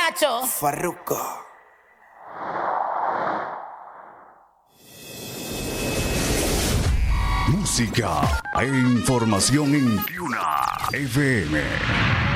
muchacho. Farruko. Música e información en Tuna FM.